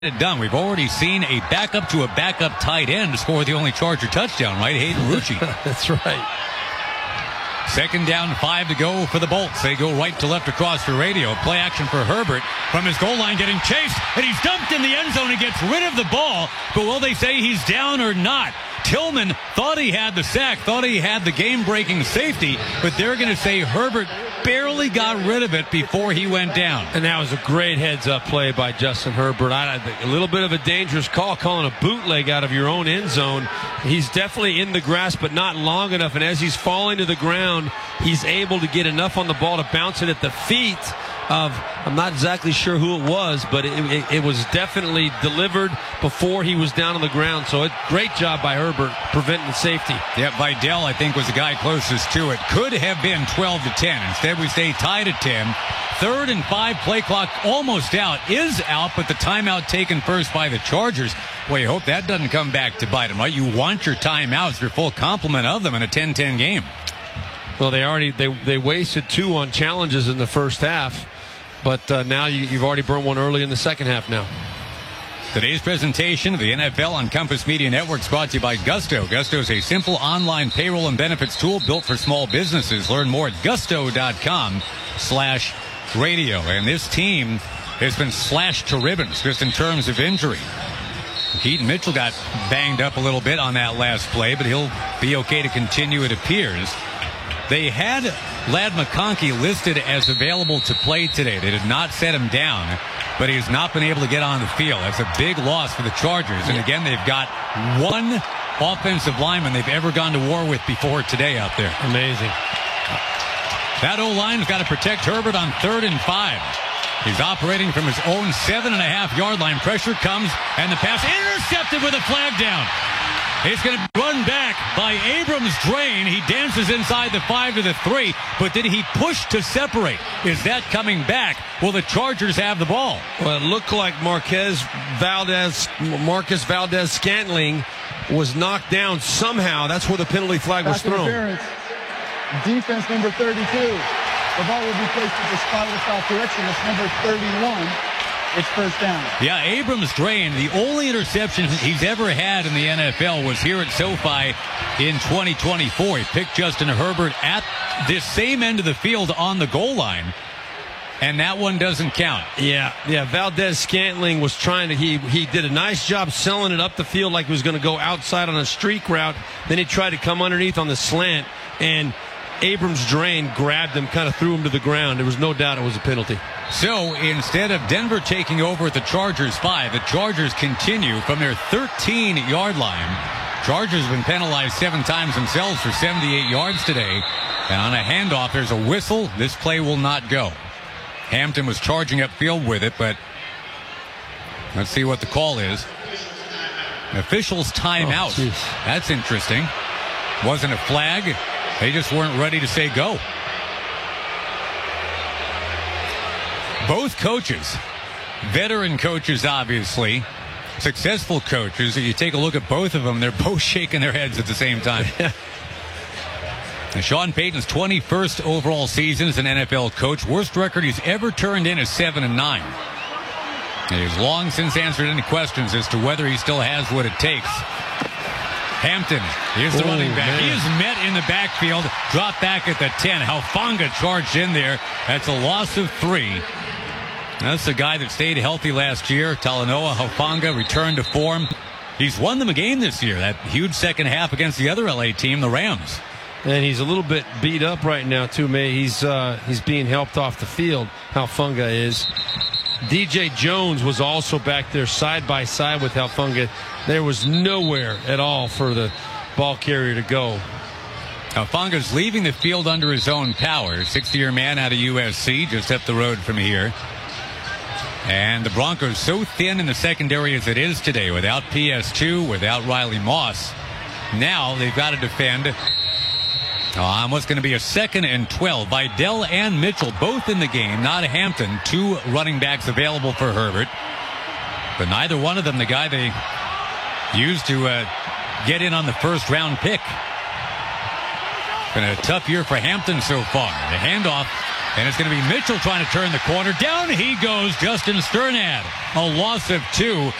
it done. We've already seen a backup to a backup tight end score the only Charger touchdown, right? Hayden Rucci. That's right. Second down, 5 to go for the Bolts. They go right to left across the radio. Play action for Herbert from his goal line, getting chased, and he's dumped in the end zone and gets rid of the ball. But will they say he's down or not? Tillman thought he had the sack, thought he had the game-breaking safety, but they're going to say Herbert barely got rid of it before he went down. And that was a great heads-up play by Justin Herbert. A little bit of a dangerous call, calling a bootleg out of your own end zone. He's definitely in the grass, but not long enough. And as he's falling to the ground, he's able to get enough on the ball to bounce it at the feet of, I'm not exactly sure who it was, but it was definitely delivered before he was down on the ground. So great job by Herbert preventing the safety. Yeah, Vidal, I think, was the guy closest to it. Could have been 12 to 10. Instead, we stay tied at 10. 3rd and 5, play clock almost out, is out, but the timeout taken first by the Chargers. Well, you hope that doesn't come back to bite them, right? You want your timeouts, your full complement of them in a 10-10 game. Well, they wasted 2 on challenges in the first half. But now you've already burned one early in the second half now. Today's presentation of the NFL on Compass Media Network is brought to you by Gusto. Gusto is a simple online payroll and benefits tool built for small businesses. Learn more at gusto.com/radio. And this team has been slashed to ribbons just in terms of injury. Keaton Mitchell got banged up a little bit on that last play, but he'll be okay to continue, it appears. They had Ladd McConkey listed as available to play today. They did not set him down, but he has not been able to get on the field. That's a big loss for the Chargers. And again, they've got one offensive lineman they've ever gone to war with before today out there. Amazing. That O-line's got to protect Herbert on 3rd and 5. He's operating from his own 7.5-yard line. Pressure comes, and the pass intercepted with a flag down. It's going to be run back by Abrams-Draine. He dances inside the 5 to the 3, but did he push to separate? Is that coming back? Will the Chargers have the ball? Well, it looked like Marcus Valdez-Scantling was knocked down somehow. That's where the penalty flag was thrown. Defense number 32. The ball will be placed at the spot of the foul correction. It's number 31. It's first down. Yeah, Abrams-Draine, the only interception he's ever had in the NFL was here at SoFi in 2024. He picked Justin Herbert at this same end of the field on the goal line, and that one doesn't count. Yeah, Valdez-Scantling was trying to, he did a nice job selling it up the field like he was going to go outside on a streak route. Then he tried to come underneath on the slant, and Abrams-Draine grabbed him, kind of threw him to the ground. There was no doubt it was a penalty. So instead of Denver taking over at the Chargers 5, the Chargers continue from their 13-yard line. Chargers have been penalized 7 times themselves for 78 yards today. And on a handoff, there's a whistle. This play will not go. Hampton was charging upfield with it, but let's see what the call is. Officials timeout. That's interesting. Wasn't a flag. They just weren't ready to say go. Both coaches, veteran coaches, obviously, successful coaches. If you take a look at both of them, they're both shaking their heads at the same time. Sean Payton's 21st overall season as an NFL coach. Worst record he's ever turned in is 7-9. He's long since answered any questions as to whether he still has what it takes. Hampton, here's the running back. Man. He is met in the backfield, dropped back at the 10. Hufanga charged in there. That's a loss of 3. That's the guy that stayed healthy last year. Talanoa Hufanga returned to form. He's won them a game this year. That huge second half against the other LA team, the Rams. And he's a little bit beat up right now, too, May. He's being helped off the field, Hufanga is. DJ Jones was also back there side by side with Hufanga. There was nowhere at all for the ball carrier to go. Hufanga's leaving the field under his own power. 60-year man out of USC, just up the road from here. And the Broncos so thin in the secondary as it is today, without PS2, without Riley Moss. Now they've got to defend on what's going to be a 2nd and 12. Vidal and Mitchell both in the game, not Hampton. 2 running backs available for Herbert. But neither one of them the guy they used to get in on the first-round pick. Been a tough year for Hampton so far. The handoff And it's going to be Mitchell trying to turn the corner. Down he goes, Justin Sternad. A loss of 2.